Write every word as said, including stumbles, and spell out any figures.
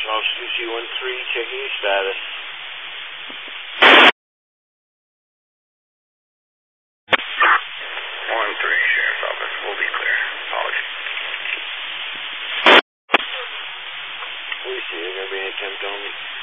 Charles two C one three, checking your status. one three, Sheriff's Office, we'll be clear. Apologies. We see, there's going to be an attempt on